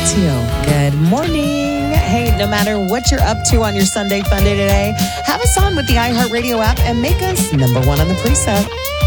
too. Good morning. Hey, no matter what you're up to on your Sunday Fun Day today, have us on with the iHeartRadio app and make us number one on the preset.